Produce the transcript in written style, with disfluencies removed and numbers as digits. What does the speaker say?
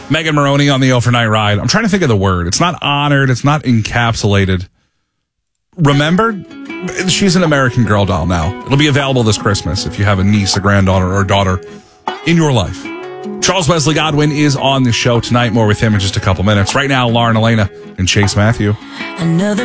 Megan Maroney on the overnight ride. I'm trying to think of the word. It's not honored. It's not encapsulated. Remembered? She's an American Girl doll now. It'll be available this Christmas if you have a niece, a granddaughter, or a daughter in your life. Charles Wesley Godwin is on the show tonight. More with him in just a couple minutes. Right now, Lauren Elena and Chase Matthew. Another